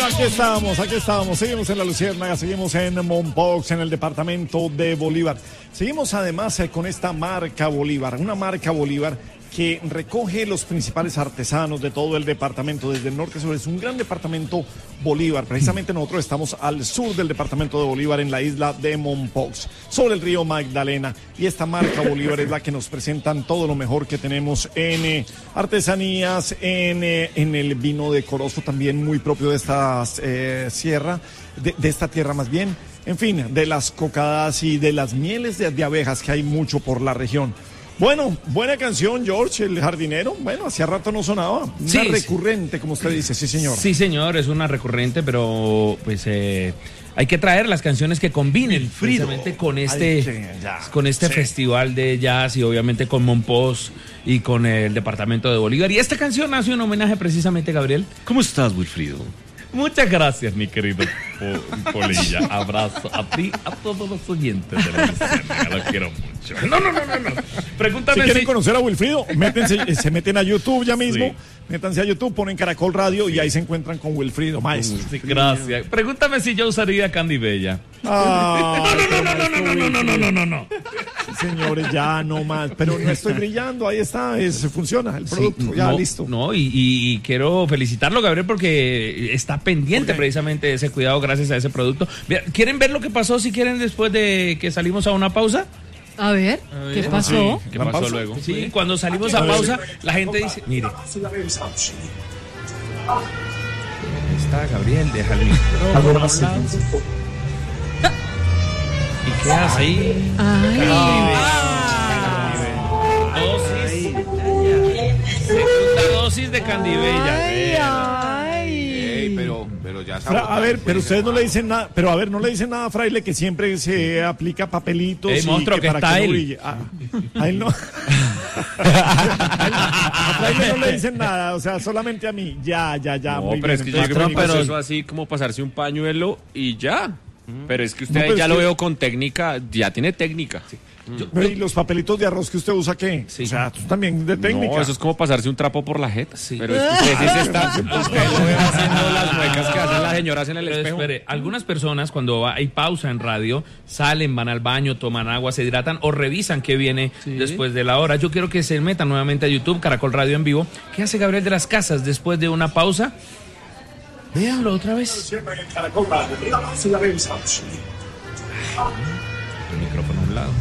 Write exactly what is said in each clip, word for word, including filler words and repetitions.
aquí estamos, aquí estamos. Seguimos en La Luciérnaga, seguimos en Mompox, en el departamento de Bolívar. Seguimos además eh, con esta marca Bolívar, una marca Bolívar que recoge los principales artesanos de todo el departamento, desde el norte a sur. Es un gran departamento Bolívar. Precisamente nosotros estamos al sur del departamento de Bolívar, en la isla de Mompox, sobre el río Magdalena. Y esta marca Bolívar es la que nos presentan todo lo mejor que tenemos en eh, artesanías, en, eh, en el vino decoroso, también muy propio de esta eh, sierra, de, de esta tierra más bien. En fin, de las cocadas y de las mieles de, de abejas, que hay mucho por la región. Bueno, buena canción, George, el jardinero. Bueno, hacía rato no sonaba. Una sí, recurrente, como usted dice, sí, señor. Sí, señor, es una recurrente, pero pues eh, hay que traer las canciones que combinen precisamente con este, Ay, ya, con este sí. festival de jazz y obviamente con Mompox y con el departamento de Bolívar. Y esta canción hace un homenaje precisamente, Gabriel. ¿Cómo estás, Wilfrido? Muchas gracias, mi querido po Polilla. Abrazo a ti, a todos los oyentes de La Luciérnaga. Los quiero mucho. No, no, no, no, no. Pregúntame si quieren si... conocer a Wilfrido, métense, se meten a YouTube ya mismo. Sí. Métanse a YouTube, ponen Caracol Radio y ahí se encuentran con Wilfrido, maestro. Sí, gracias. Pregúntame si yo usaría Candy Bella. Ah, no, no, no, no, no, no, no, no, no, no, no. Sí, señores, ya no más. Pero no estoy brillando, ahí está, es, funciona el producto, sí, ya no, listo. No, y, y, y quiero felicitarlo, Gabriel, porque está pendiente precisamente de ese cuidado gracias a ese producto. ¿Quieren ver lo que pasó si quieren después de que salimos a una pausa? A ver, a ver, ¿qué pasó? Sí, ¿qué pasó pausa? Luego? Sí, cuando salimos a pausa, la gente dice, mire. Ahí está, Gabriel, deja el micrófono a un lado. ¿Y qué hace ahí? Ay. Dosis. Segunda dosis de Candy Bella. Ay, ay. Ey, pero, pero ya Fra, a ver, pero ustedes no le dicen nada, pero a ver, no le dicen nada a Fraile, que siempre se aplica papelitos. Ey, y monstruo, que que para está que él. no brille. Ah, a él no. A Fraile no le dicen nada, o sea, solamente a mí. Ya, ya, ya. No, muy pero bien. es que yo Entonces, creo que pero- pasó eso así como pasarse un pañuelo y ya. Pero es que usted No, pero ya es lo que- veo con técnica, ya tiene técnica. Yo- ¿Y los papelitos de arroz que usted usa qué? Sí. O sea, tú también de técnica. No, eso es como pasarse un trapo por la jeta. Sí. Pero es que usted sí se está, usted lo ve haciendo las muecas que hacen las señoras en el Pero espejo. espere, algunas personas cuando hay pausa en radio salen, van al baño, toman agua, se hidratan o revisan qué viene después de la hora. Yo quiero que se metan nuevamente a YouTube, Caracol Radio en vivo. ¿Qué hace Gabriel de las Casas después de una pausa? Véanlo otra vez. El micrófono a un lado.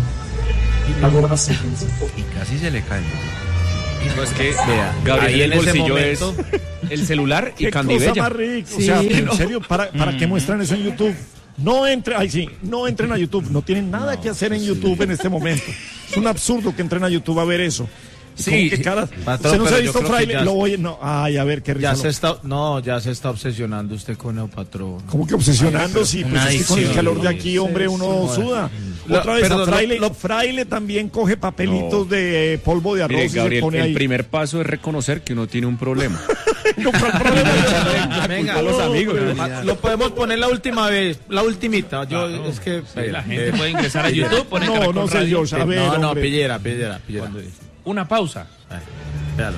Y casi se le cae. No, es que Vea, Gabriel ahí en el en ese bolsillo momento- es el celular y Qué Candy cosa Bella. más rica. O Sí. sea, en serio, ¿para, para qué muestran eso en YouTube? No entren, ay sí, no entren a YouTube, no tienen nada que hacer en YouTube en este momento. Es un absurdo que entren a YouTube a ver eso. Sí. ¿Cómo que cara? Patrón, ¿Usted no se ha pero yo visto creo que Fraile? ya- Lo voy, no, ay, a ver qué risa. Ya lo- se está, no, ya se está obsesionando usted con el patrón. ¿Cómo que obsesionando? Sí, pues una es que con el adicción. calor de aquí, hombre, uno Sí, suda. Lo- Otra vez, a perdón, Fraile, lo- lo- Fraile también coge papelitos de polvo de arroz Mire, y se Gabriel, pone el ahí. primer paso es reconocer que uno tiene un problema. No, pero el problema es echarle Venga, culpa a los amigos. Ah, lo podemos poner la última vez, la ultimita. Yo es que Sí, la gente puede ingresar a YouTube, poner No, Caracol no sé, Radio. George, a ver, no, no, hombre. pillera, pillera, pillera. Una pausa. Ay, véalo.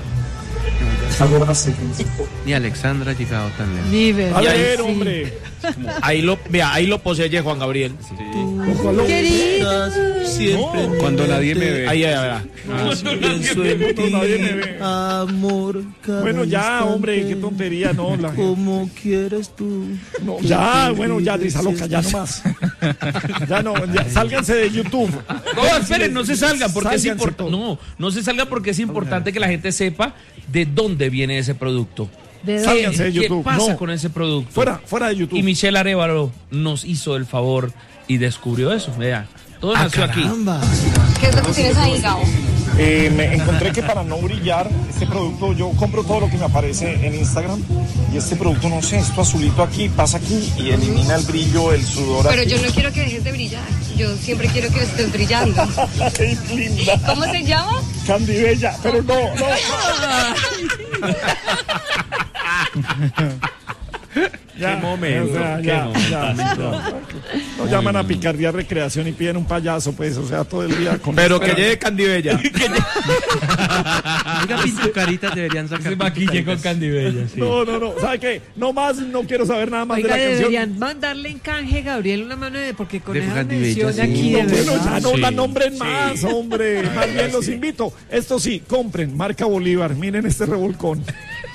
Ni Alexandra ha llegado tan lejos. Vive. A Y ahí ver, sí. hombre. Ahí lo, vea, ahí lo posee Juan Gabriel. Querido. Siempre Cuando nadie me ve. Ahí, ahí, ahí. Pienso en ti, nadie me ve. amor. Bueno, ya, hombre, qué tontería, no. La... Como quieres tú. No, ya, bueno, ya, Drisa loca, ya no más. Ya no, ya, sálganse de YouTube. No, esperen, no se salgan porque es Sálganse importante. todos. No, no se salgan porque es importante que la gente sepa de dónde viene ese producto. ¿De Sálganse dónde? de ¿Qué YouTube. pasa No. con ese producto? Fuera, fuera de YouTube. Y Michelle Arévalo nos hizo el favor y descubrió eso. Vea, todo nació aquí. ¿Qué es lo que tienes ahí, Gabo? Eh, me encontré que para no brillar, este producto, yo compro todo lo que me aparece en Instagram y este producto, no sé, esto azulito aquí, pasa aquí y elimina el brillo, el sudor. Pero aquí. yo no quiero que dejes de brillar. Yo siempre quiero que estés brillando. Ay, linda. ¿Cómo se llama? Candy Bella, pero no, no. Ya, momento, o sea, qué ya, momento. ya, ya. Nos llaman a picardía recreación y piden un payaso, pues, o sea, todo el día con Pero que espera. lleve Candibella. Oiga, pintucaritas deberían sacar. Se maquille con pintucaritas. Candibella, sí. No, no, no, ¿sabe qué? No más, no quiero saber nada más Oiga, de la canción. deberían mandarle en canje, Gabriel, una mano de... Porque con De esa Candibella, mención sí. aquí, de No, bueno, verdad... ya no Sí, la nombren sí. más, hombre. Más bien los invito. Esto sí, compren, marca Bolívar. Miren este revolcón.